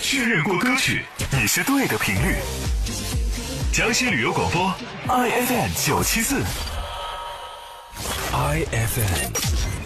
确认过歌曲，你是对的频率。江西旅游广播 IFM 974，IFM